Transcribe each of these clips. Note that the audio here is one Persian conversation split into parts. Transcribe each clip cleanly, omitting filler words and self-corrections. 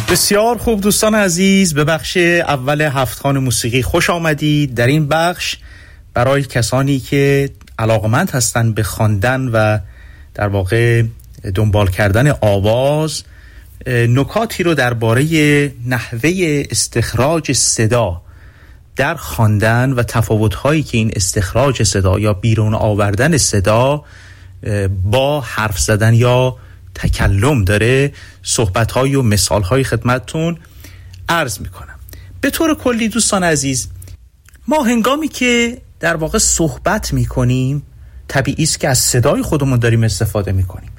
بسیار خوب دوستان عزیز، به بخش اول هفتخوان موسیقی خوش آمدید. در این بخش برای کسانی که علاقمند هستند به خواندن و در واقع دنبال کردن آواز، نکاتی رو درباره نحوه استخراج صدا در خواندن و تفاوت‌هایی که این استخراج صدا یا بیرون آوردن صدا با حرف زدن یا تکلم داره، صحبت‌های و مثال‌های خدمتتون عرض می‌کنم. به طور کلی دوستان عزیز، ما هنگامی که در واقع صحبت می‌کنیم طبیعی است که از صدای خودمون داریم استفاده می‌کنیم،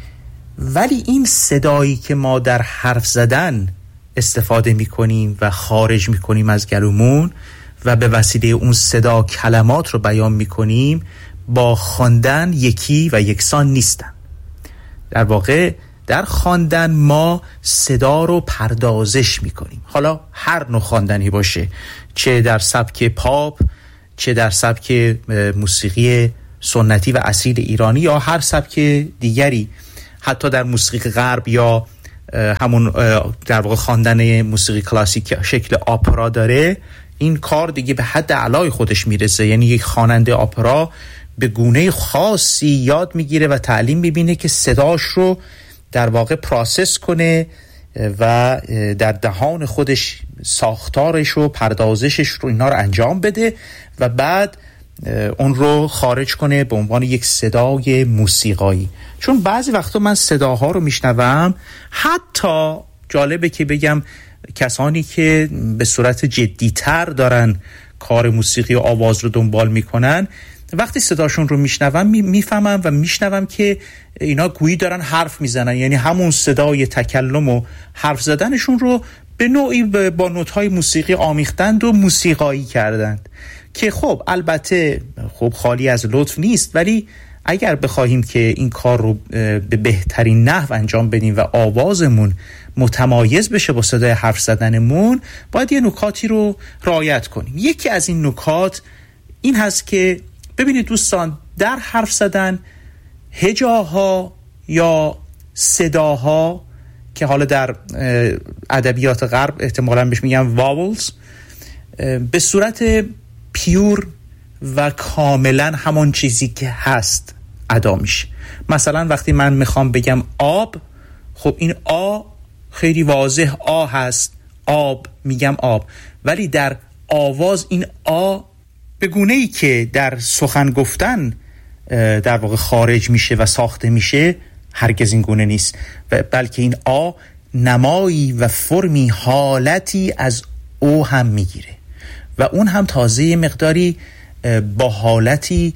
ولی این صدایی که ما در حرف زدن استفاده می‌کنیم و خارج می‌کنیم از گلومون و به وسیله اون صدا کلمات رو بیان می‌کنیم، با خواندن یکی و یکسان نیستن. در واقع در خواندن ما صدا رو پردازش میکنیم، حالا هر نوع خواندنی باشه، چه در سبک پاپ، چه در سبک موسیقی سنتی و اصیل ایرانی یا هر سبک دیگری، حتی در موسیقی غرب یا همون در واقع خواندن موسیقی کلاسیک شکل آپرا داره. این کار دیگه به حد اعلای خودش میرسه، یعنی یک خواننده آپرا به گونه خاصی یاد میگیره و تعلیم میبینه که صداش رو در واقع پروسس کنه و در دهان خودش ساختارش و پردازشش رو اینا رو انجام بده و بعد اون رو خارج کنه به عنوان یک صدای موسیقایی. چون بعضی وقتا من صداها رو میشنوم، حتی جالبه که بگم کسانی که به صورت جدی‌تر دارن کار موسیقی و آواز رو دنبال میکنن، وقتی صداشون رو میشنوم میفهمم و میشنوم که اینا گویی دارن حرف میزنن، یعنی همون صدای تکلم و حرف زدنشون رو به نوعی با نوت‌های موسیقی آمیختند و موسیقایی کردند که خب البته خب خالی از لطف نیست، ولی اگر بخواهیم که این کار رو به بهترین نحو انجام بدیم و آوازمون متمایز بشه با صدای حرف زدنمون، باید یه نکاتی رو رعایت کنیم. یکی از این نکات این هست که ببینید دوستان، در حرف زدن هجاها یا صداها که حالا در ادبیات غرب احتمالاً بهش میگن واولز، به صورت پیور و کاملا همون چیزی که هست ادا میشه. مثلا وقتی من میخوام بگم آب، خب این آ خیلی واضح آ هست، آب میگم آب، ولی در آواز این آ به گونه‌ای که در سخن گفتن در واقع خارج میشه و ساخته میشه هرگز این گونه نیست، بلکه این آ نمایی و فرمی حالتی از او هم میگیره و اون هم تازه مقداری با حالتی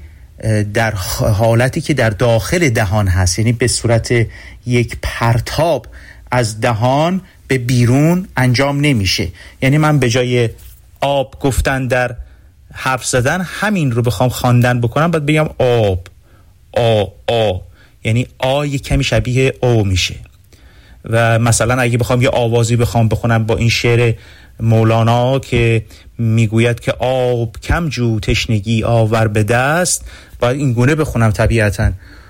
که در داخل دهان هست، یعنی به صورت یک پرتاب از دهان به بیرون انجام نمیشه. یعنی من به جای آب گفتن در حرف زدن همین رو بخوام خواندن بکنم باید بگم آب، آ، یعنی آ یک کمی شبیه او میشه. و مثلا اگه بخوام یه آوازی بخونم با این شعر مولانا که میگوید که آب کم جو تشنگی آور به دست، باید این گونه بخونم طبیعتاً